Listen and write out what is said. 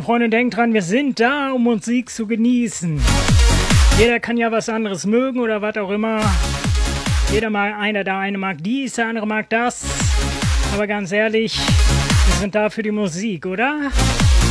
Freunde, denkt dran, wir sind da, um Musik zu genießen. Jeder kann ja was anderes mögen oder was auch immer. Der eine mag dies, der andere mag das. Aber ganz ehrlich, wir sind da für die Musik, oder?